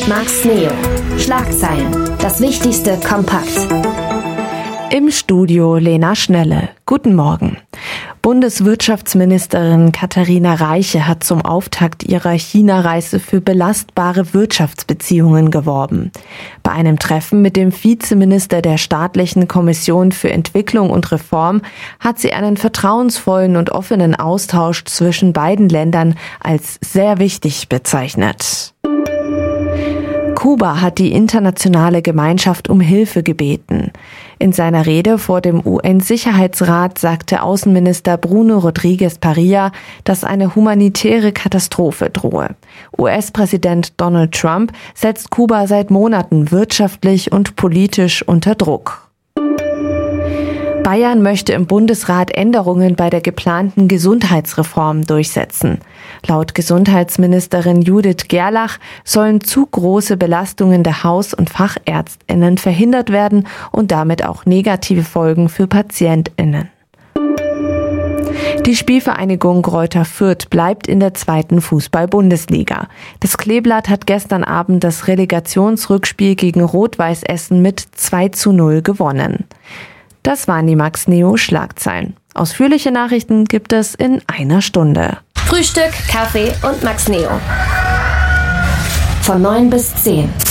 und Max Neo. Schlagzeilen. Das Wichtigste kompakt. Im Studio Lena Schnelle. Guten Morgen. Bundeswirtschaftsministerin Katharina Reiche hat zum Auftakt ihrer China-Reise für belastbare Wirtschaftsbeziehungen geworben. Bei einem Treffen mit dem Vizeminister der Staatlichen Kommission für Entwicklung und Reform hat sie einen vertrauensvollen und offenen Austausch zwischen beiden Ländern als sehr wichtig bezeichnet. Kuba hat die internationale Gemeinschaft um Hilfe gebeten. In seiner Rede vor dem UN-Sicherheitsrat sagte Außenminister Bruno Rodriguez Parilla, dass eine humanitäre Katastrophe drohe. US-Präsident Donald Trump setzt Kuba seit Monaten wirtschaftlich und politisch unter Druck. Bayern möchte im Bundesrat Änderungen bei der geplanten Gesundheitsreform durchsetzen. Laut Gesundheitsministerin Judith Gerlach sollen zu große Belastungen der Haus- und FachärztInnen verhindert werden und damit auch negative Folgen für PatientInnen. Die Spielvereinigung Greuther Fürth bleibt in der 2. Fußball-Bundesliga. Das Kleeblatt hat gestern Abend das Relegationsrückspiel gegen Rot-Weiß Essen mit 2:0 gewonnen. Das waren die Max Neo Schlagzeilen. Ausführliche Nachrichten gibt es in einer Stunde. Frühstück, Kaffee und Max Neo. Von 9 bis 10.